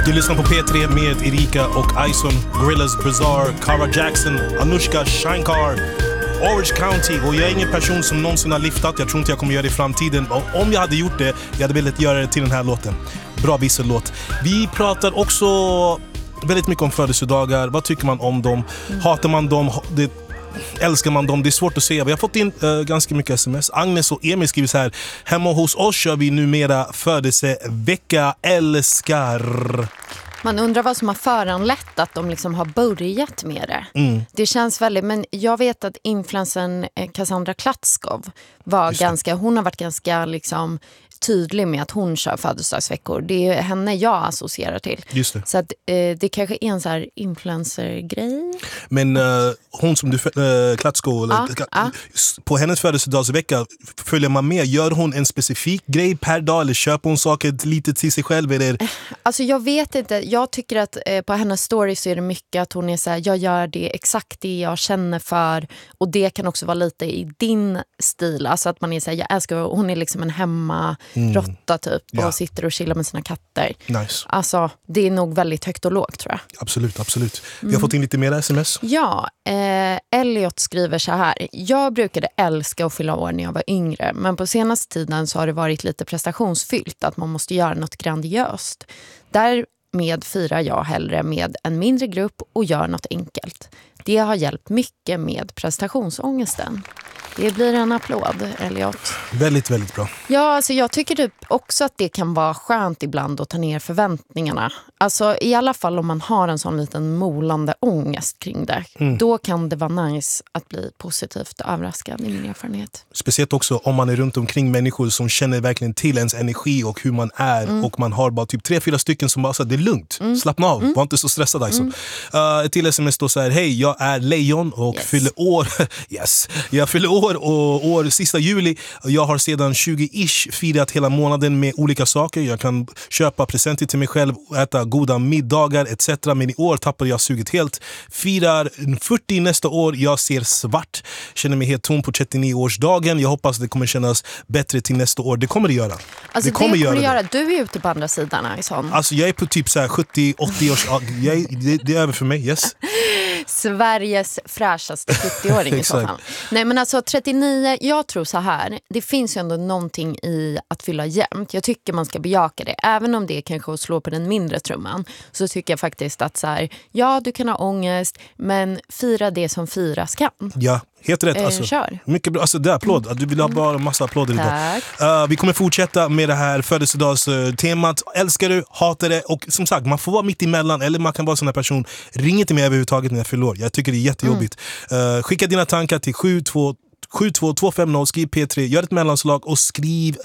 Du lyssnar på P3 med Erika och Ison, Gorillaz, Bizarre, Cara Jackson, Anushka Shankar, Orange County. Och jag är ingen person som någonsin har liftat. Jag tror inte jag kommer göra det i framtiden. Och om jag hade gjort det, jag hade velat göra det till den här låten. Bra vissellåt. Vi pratar också väldigt mycket om födelsedagar. Vad tycker man om dem? Hatar man dem? Älskar man dem? Det är svårt att säga. Vi har fått in ganska mycket sms. Agnes och Emil skriver så här: hemma hos oss kör vi numera födelsevecka. Älskar. Man undrar vad som har föranlett att de liksom har börjat med det. Det känns väldigt, men jag vet att influencern Cassandra Klatskov hon har varit ganska liksom tydlig med att hon kör födelsedagsveckor. Det är henne jag associerar till. Just det. Så att det kanske är en så här influencer-grej. Men hon som du Klatskov, på hennes födelsedagsvecka följer man med. Gör hon en specifik grej per dag eller köper hon saker lite till sig själv? Eller? Alltså jag vet inte. Jag tycker att på hennes story så är det mycket att hon är så här: jag gör det exakt det jag känner för. Och det kan också vara lite i din stil. Alltså att man är så här, jag älskar, hon är liksom en råtta typ och sitter och chillar med sina katter. Nice. Alltså det är nog väldigt högt och lågt, tror jag. Absolut. Vi har fått in lite mer sms. Ja, Elliot skriver så här: jag brukade älska att fylla år när jag var yngre, men på senaste tiden så har det varit lite prestationsfyllt att man måste göra något grandiöst. Därmed firar jag hellre med en mindre grupp och gör något enkelt. Det har hjälpt mycket med prestationsångesten. Det blir en applåd, Elliot. Väldigt, väldigt bra. Ja, alltså jag tycker typ också att det kan vara skönt ibland att ta ner förväntningarna. Alltså i alla fall om man har en sån liten molande ångest kring det. Då kan det vara nice att bli positivt överraskad, i min erfarenhet. Speciellt också om man är runt omkring människor som känner verkligen till ens energi och hur man är. Och man har bara typ 3-4 stycken som bara säger: det är lugnt, slappna av, var inte så stressad. Alltså. Ett till sms då så här: hej, jag är Lejon och fyller år. Jag fyller år sista juli. Jag har sedan 20-ish firat hela månaden med olika saker. Jag kan köpa presenter till mig själv, äta goda middagar etc. Men i år tappade jag suget helt. Firar 40 nästa år. Jag ser svart. Känner mig helt tom på 39-årsdagen. Jag hoppas det kommer kännas bättre till nästa år. Det kommer det göra. Alltså det kommer göra. Du är ute på andra sidan, Ison. Alltså jag är på typ så här 70-80 års. Det är över för mig, yes. Sveriges fräschaste 70-åring i så fall. Nej, men alltså 39, jag tror så här, det finns ju ändå någonting i att fylla jämnt. Jag tycker man ska bejaka det. Även om det kanske att slå på den mindre trumman, så tycker jag faktiskt att så här, ja, du kan ha ångest, men fira det som firas kan. Ja. Helt rätt. Alltså, kör. Mycket bra. Alltså, det är applåd. Du vill ha bara massa applåder idag. Vi kommer fortsätta med det här födelsedagstemat. Älskar du, hatar det. Och som sagt, man får vara mitt emellan. Eller man kan vara sån här person. Ring inte mig överhuvudtaget när jag fyller år. Jag tycker det är jättejobbigt. Skicka dina tankar till 72250, skriv P3, gör ett mellanslag och skriv